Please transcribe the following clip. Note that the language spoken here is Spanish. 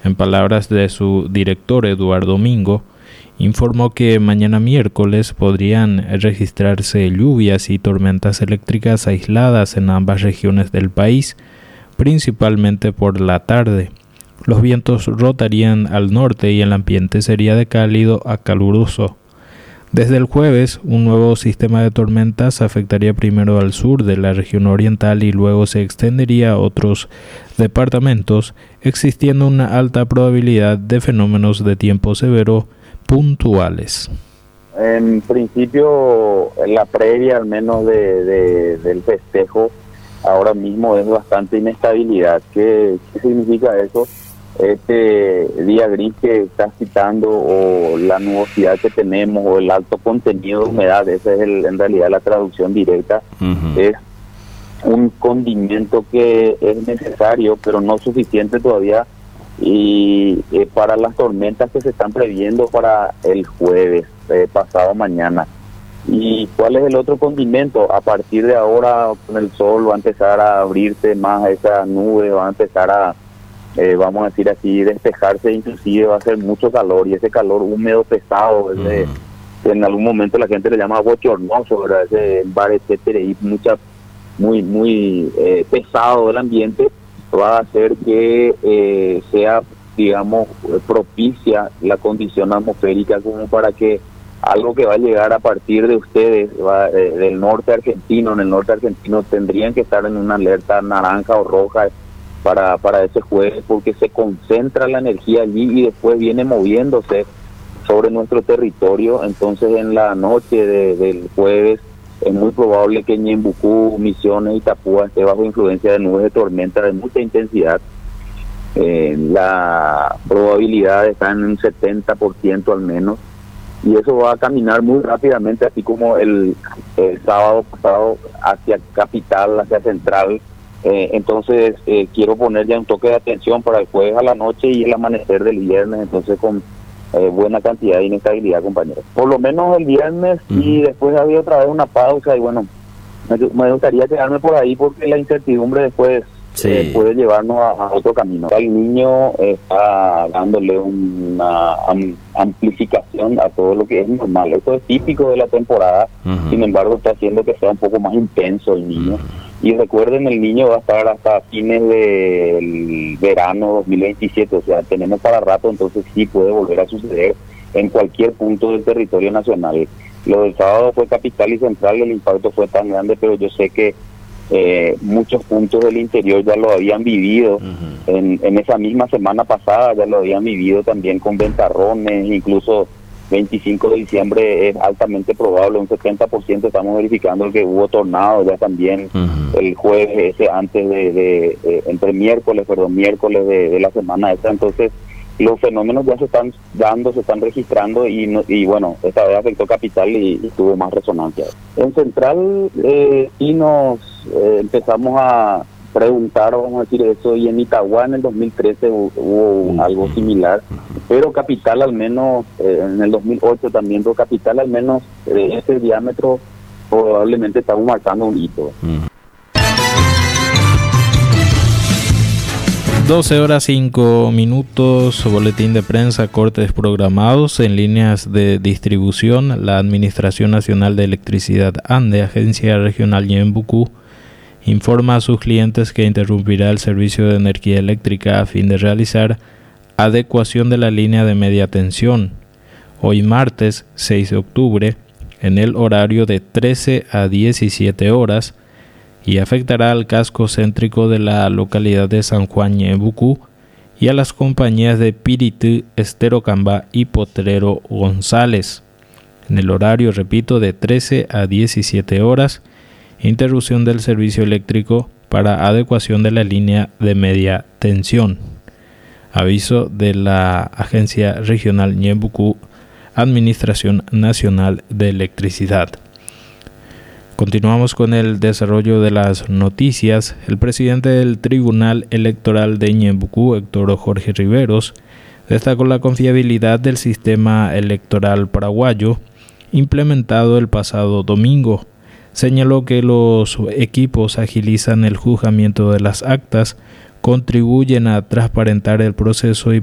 En palabras de su director Eduardo Mingo, informó que mañana miércoles podrían registrarse lluvias y tormentas eléctricas aisladas en ambas regiones del país, principalmente por la tarde. Los vientos rotarían al norte y el ambiente sería de cálido a caluroso. Desde el jueves, un nuevo sistema de tormentas afectaría primero al sur de la región oriental y luego se extendería a otros departamentos, existiendo una alta probabilidad de fenómenos de tiempo severo puntuales. En principio, la previa al menos del festejo, ahora mismo es bastante inestabilidad. ¿Qué significa eso? Este día gris que estás citando, o la nubosidad que tenemos, o el alto contenido de humedad, esa es en realidad la traducción directa. Es un condimento que es necesario, pero no suficiente todavía, y para las tormentas que se están previendo para el jueves, pasado mañana. ¿Y cuál es el otro condimento? A partir de ahora, con el sol va a empezar a abrirse más esa nube, va a empezar a vamos a decir así, despejarse, inclusive va a hacer mucho calor, y ese calor húmedo, pesado, en algún momento la gente le llama bochornoso, ¿verdad? Ese bar, etcétera, y muy pesado el ambiente, va a hacer que sea, digamos, propicia la condición atmosférica como para que algo que va a llegar a partir de ustedes, del norte argentino, en el norte argentino tendrían que estar en una alerta naranja o roja para ese jueves, porque se concentra la energía allí y después viene moviéndose sobre nuestro territorio. Entonces en la noche del jueves es muy probable que Ñembucú, Misiones y Itapúa esté bajo influencia de nubes de tormenta de mucha intensidad. La probabilidad está en un 70% al menos, y eso va a caminar muy rápidamente, así como el sábado pasado hacia capital, hacia central. Entonces quiero poner ya un toque de atención para el jueves a la noche y el amanecer del viernes, entonces con buena cantidad de inestabilidad, compañeros. Por lo menos el viernes, y después había otra vez una pausa, y bueno, me gustaría quedarme por ahí porque la incertidumbre después puede llevarnos a otro camino. El niño está dándole una amplificación a todo lo que es normal. Esto es típico de la temporada, sin embargo está haciendo que sea un poco más intenso el niño. Y recuerden, el niño va a estar hasta fines del verano 2027, o sea, tenemos para rato, entonces sí puede volver a suceder en cualquier punto del territorio nacional. Lo del sábado fue capital y central, el impacto fue tan grande, pero yo sé que muchos puntos del interior ya lo habían vivido, en esa misma semana pasada ya lo habían vivido también con ventarrones, incluso 25 de diciembre es altamente probable, un 70% estamos verificando que hubo tornados ya también el jueves ese antes entre miércoles de la semana esta. Entonces los fenómenos ya se están dando, se están registrando, y bueno, esta vez afectó capital y tuvo más resonancia. En central sí nos empezamos a preguntar, vamos a decir eso, y en Itagua en el 2013 hubo algo similar, pero capital al menos, en el 2008 también, pero capital al menos ese diámetro probablemente estamos marcando un hito. 12:05, boletín de prensa, cortes programados. En líneas de distribución, la Administración Nacional de Electricidad ANDE, Agencia Regional Ñembucú, informa a sus clientes que interrumpirá el servicio de energía eléctrica a fin de realizar adecuación de la línea de media tensión, hoy martes 6 de octubre, en el horario de 13 a 17 horas, y afectará al casco céntrico de la localidad de San Juan Ñembucú y a las compañías de Piritú, Esterocamba y Potrero González. En el horario, repito, de 13 a 17 horas, interrupción del servicio eléctrico para adecuación de la línea de media tensión. Aviso de la Agencia Regional Ñembucú, Administración Nacional de Electricidad. Continuamos con el desarrollo de las noticias. El presidente del Tribunal Electoral de Ñembucú, Héctor Jorge Riveros, destacó la confiabilidad del sistema electoral paraguayo implementado el pasado domingo. Señaló que los equipos agilizan el juzgamiento de las actas, contribuyen a transparentar el proceso y